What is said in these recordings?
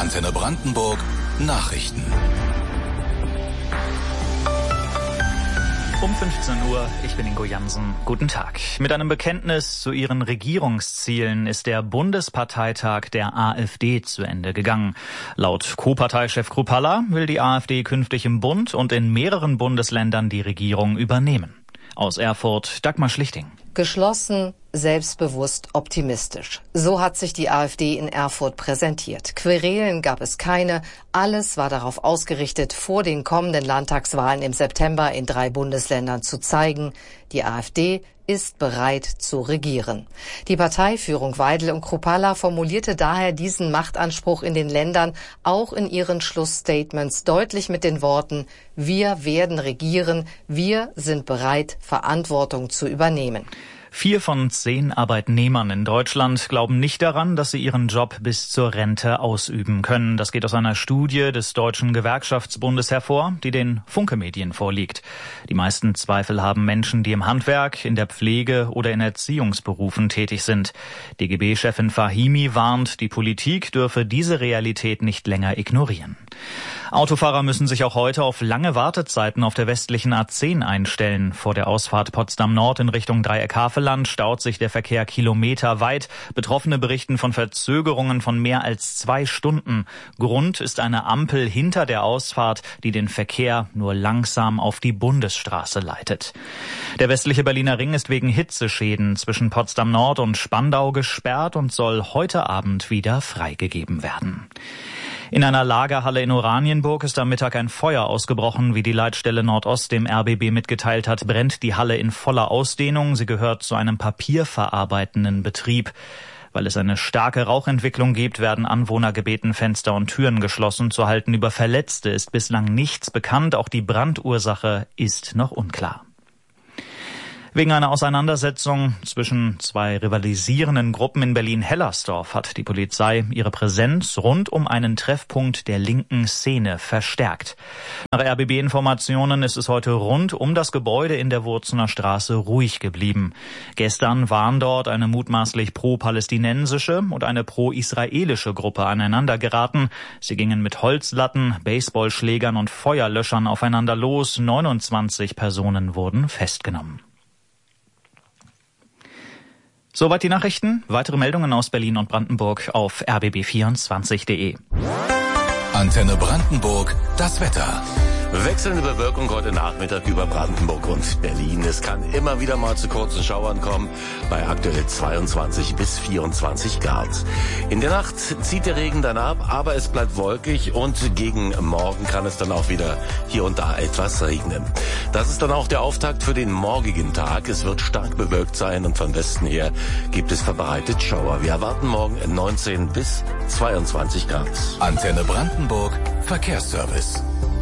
Antenne Brandenburg Nachrichten. Um 15 Uhr, ich bin Ingo Jansen. Guten Tag. Mit einem Bekenntnis zu ihren Regierungszielen ist der Bundesparteitag der AfD zu Ende gegangen. Laut Co-Parteichef Kruppalla will die AfD künftig im Bund und in mehreren Bundesländern die Regierung übernehmen. Aus Erfurt, Dagmar Schlichting. Geschlossen, selbstbewusst, optimistisch. So hat sich die AfD in Erfurt präsentiert. Querelen gab es keine. Alles war darauf ausgerichtet, vor den kommenden Landtagswahlen im September in 3 Bundesländern zu zeigen, die AfD ist bereit zu regieren. Die Parteiführung Weidel und Kruppalla formulierte daher diesen Machtanspruch in den Ländern auch in ihren Schlussstatements deutlich mit den Worten: Wir werden regieren, wir sind bereit, Verantwortung zu übernehmen. 4 von 10 Arbeitnehmern in Deutschland glauben nicht daran, dass sie ihren Job bis zur Rente ausüben können. Das geht aus einer Studie des Deutschen Gewerkschaftsbundes hervor, die den Funke-Medien vorliegt. Die meisten Zweifel haben Menschen, die im Handwerk, in der Pflege oder in Erziehungsberufen tätig sind. DGB-Chefin Fahimi warnt, die Politik dürfe diese Realität nicht länger ignorieren. Autofahrer müssen sich auch heute auf lange Wartezeiten auf der westlichen A10 einstellen. Vor der Ausfahrt Potsdam Nord in Richtung Dreieck-Havelland staut sich der Verkehr kilometerweit. Betroffene berichten von Verzögerungen von mehr als 2 Stunden. Grund ist eine Ampel hinter der Ausfahrt, die den Verkehr nur langsam auf die Bundesstraße leitet. Der westliche Berliner Ring ist wegen Hitzeschäden zwischen Potsdam Nord und Spandau gesperrt und soll heute Abend wieder freigegeben werden. In einer Lagerhalle in Oranienburg ist am Mittag ein Feuer ausgebrochen. Wie die Leitstelle Nordost dem RBB mitgeteilt hat, brennt die Halle in voller Ausdehnung. Sie gehört zu einem papierverarbeitenden Betrieb. Weil es eine starke Rauchentwicklung gibt, werden Anwohner gebeten, Fenster und Türen geschlossen zu halten. Über Verletzte ist bislang nichts bekannt. Auch die Brandursache ist noch unklar. Wegen einer Auseinandersetzung zwischen 2 rivalisierenden Gruppen in Berlin-Hellersdorf hat die Polizei ihre Präsenz rund um einen Treffpunkt der linken Szene verstärkt. Nach RBB-Informationen ist es heute rund um das Gebäude in der Wurzener Straße ruhig geblieben. Gestern waren dort eine mutmaßlich pro-palästinensische und eine pro-israelische Gruppe aneinander geraten. Sie gingen mit Holzlatten, Baseballschlägern und Feuerlöschern aufeinander los. 29 Personen wurden festgenommen. Soweit die Nachrichten. Weitere Meldungen aus Berlin und Brandenburg auf rbb24.de. Antenne Brandenburg, das Wetter. Wechselnde Bewölkung heute Nachmittag über Brandenburg und Berlin. Es kann immer wieder mal zu kurzen Schauern kommen, bei aktuell 22 bis 24 Grad. In der Nacht zieht der Regen dann ab, aber es bleibt wolkig und gegen Morgen kann es dann auch wieder hier und da etwas regnen. Das ist dann auch der Auftakt für den morgigen Tag. Es wird stark bewölkt sein und von Westen her gibt es verbreitet Schauer. Wir erwarten morgen 19 bis 22 Grad. Antenne Brandenburg, Verkehrsservice.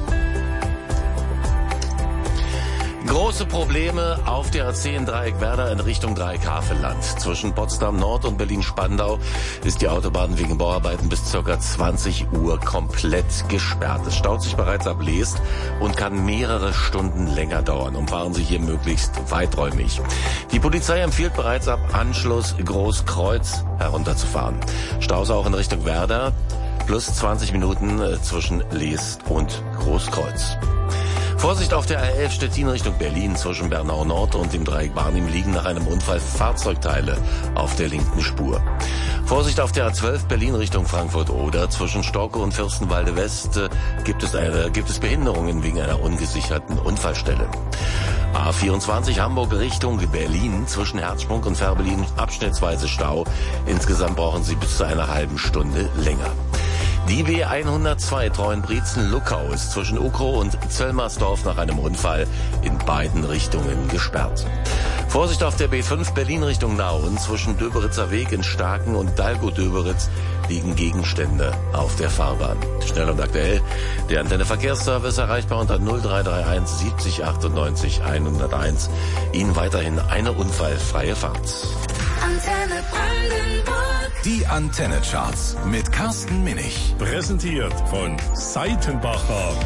Große Probleme auf der A10 Dreieck-Werder in Richtung Dreieck-Havelland. Zwischen Potsdam Nord und Berlin-Spandau ist die Autobahn wegen Bauarbeiten bis ca. 20 Uhr komplett gesperrt. Es staut sich bereits ab Leest und kann mehrere Stunden länger dauern. Umfahren Sie hier möglichst weiträumig. Die Polizei empfiehlt bereits ab Anschluss Großkreuz herunterzufahren. Staus auch in Richtung Werder, plus 20 Minuten zwischen Leest und Großkreuz. Vorsicht auf der A11 Stettin Richtung Berlin. Zwischen Bernau Nord und dem Dreieck Barnim liegen nach einem Unfall Fahrzeugteile auf der linken Spur. Vorsicht auf der A12 Berlin Richtung Frankfurt-Oder. Zwischen Storkow und Fürstenwalde West gibt es Behinderungen wegen einer ungesicherten Unfallstelle. A24 Hamburg Richtung Berlin. Zwischen Herzsprung und Fährberlin abschnittsweise Stau. Insgesamt brauchen Sie bis zu einer halben Stunde länger. Die B102 Treuenbrietzen-Luckau ist zwischen Ukrow und Zöllmersdorf nach einem Unfall in beiden Richtungen gesperrt. Vorsicht auf der B5 Berlin Richtung Nauen. Zwischen Döberitzer Weg in Starken und Dalgo-Döberitz liegen Gegenstände auf der Fahrbahn. Schnell und aktuell, der Antenne Verkehrsservice erreichbar unter 0331 70 98 101. Ihnen weiterhin eine unfallfreie Fahrt. Antenne Brandenburg. Die Antenne-Charts mit Carsten Minich. Präsentiert von Seitenbacher.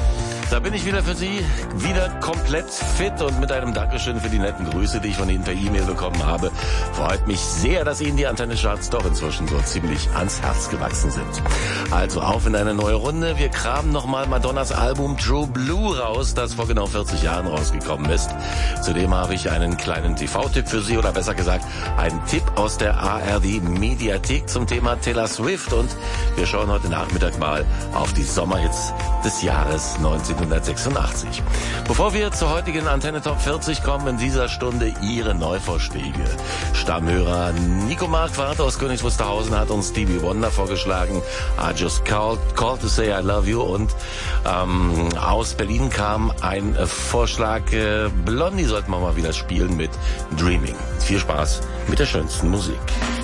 Da bin ich wieder für Sie, wieder komplett fit und mit einem Dankeschön für die netten Grüße, die ich von Ihnen per E-Mail bekommen habe. Freut mich sehr, dass Ihnen die Antenne-Charts doch inzwischen so ziemlich ans Herz gewachsen sind. Also auf in eine neue Runde. Wir kramen nochmal Madonnas Album True Blue raus, das vor genau 40 Jahren rausgekommen ist. Zudem habe ich einen kleinen TV-Tipp für Sie, oder besser gesagt, einen Tipp aus der ARD-Mediathek zum Thema Taylor Swift. Und wir schauen heute Nachmittag mal auf die Sommerhits des Jahres 1986. Bevor wir zur heutigen Antenne Top 40 kommen, in dieser Stunde Ihre Neuvorschläge. Stammhörer Nico Marquardt aus Königs Wusterhausen hat uns Stevie Wonder vorgeschlagen. I just called to say I love you. Und aus Berlin kam ein Vorschlag, Blondie sollten wir mal wieder spielen mit Dreaming. Viel Spaß mit der schönsten Musik.